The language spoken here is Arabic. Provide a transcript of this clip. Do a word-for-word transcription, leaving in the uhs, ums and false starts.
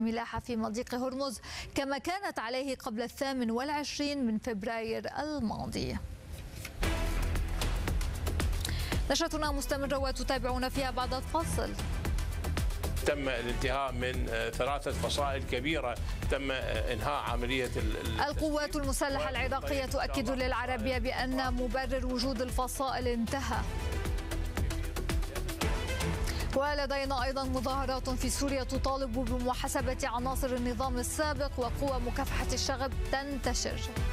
الملاحة في مضيق هرمز كما كانت عليه قبل الثامن والعشرين من فبراير الماضي. نشرتنا مستمرة وتتابعون فيها بعد الفاصل. تم الانتهاء من ثلاثة فصائل كبيرة، تم انهاء عملية القوات المسلحة العراقية تؤكد للعربية بأن مبرر وجود الفصائل انتهى. ولدينا أيضا مظاهرات في سوريا تطالب بمحاسبة عناصر النظام السابق وقوى مكافحة الشغب تنتشر.